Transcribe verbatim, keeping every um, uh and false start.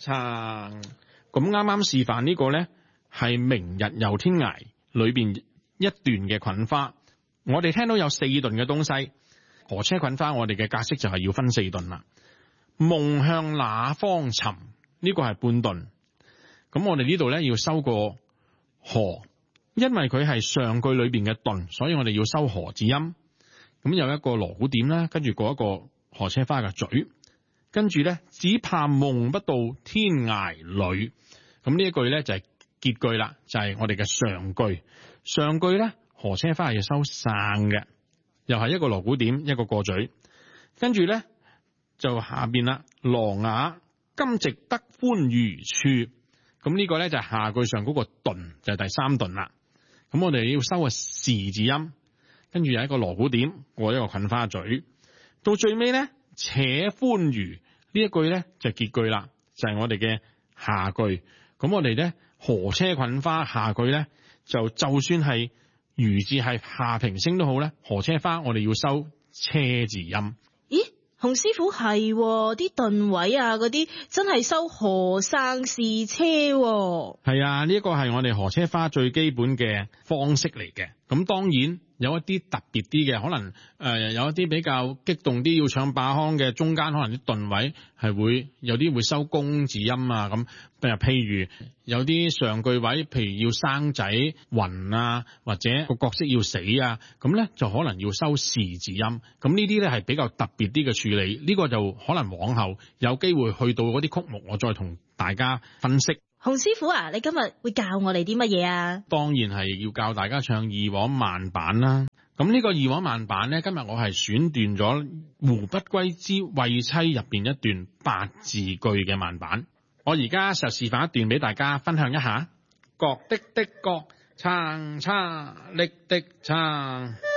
撐。咁啱啱示範呢個呢，係明日遊天涯裏邊一段嘅菌花。我哋聽到有四頓嘅東西，河車菌花我哋嘅格式就係要分四頓啦。夢向那方尋，呢個係半頓。咁我哋呢度呢，要收個河，因為佢係上句裏邊嘅頓，所以我哋要收河字音。咁有一個鑼鼓點啦，跟住過一個河車花嘅嘴，跟住呢，只怕夢不到天涯裏。咁呢一句呢，就係結句啦，就係我哋嘅上句。上句呢，河車花係要收散嘅，又係一個鑼鼓點，一個過嘴，跟住呢，就下邊啦，羅雅今夕得歡娛處。咁呢個呢，就係下句上嗰個頓，就係第三頓啦。咁我哋要收個時字音，跟住有一個鑼鼓點，過一個菌花嘴，到最尾呢，且歡娛呢一句呢，就係結句啦，就係我哋嘅下句。咁我哋呢，河車菌花下句呢，就就算係魚字係下平聲都好呢，河車花我哋要收車字音。 咦？洪師傅係啲頓位啊，嗰啲真係收河生是車。 係啊，呢一個係我哋河車花最基本嘅方式嚟嘅。咁當然有一啲特別啲嘅，可能誒、呃、有一啲比較激動啲要唱霸腔嘅，中間可能啲頓位係會有啲會收公字音啊。咁譬如有啲上句位，譬如要生仔暈啊，或者個角色要死啊，咁咧就可能要收時字音。咁呢啲咧係比較特別啲嘅處理，呢、這個就可能往後有機會去到嗰啲曲目，我再同大家分析。 洪師傅啊，你今日會教我哋啲乜嘢啊？ 當然係要教大家唱二黃慢板啦。咁呢個二黃慢板呢，今日我係選段咗《胡不歸之慰妻》入邊一段八字句嘅慢板。我而家就示範一段俾大家分享一下。角的的角，撐叉，力的撐。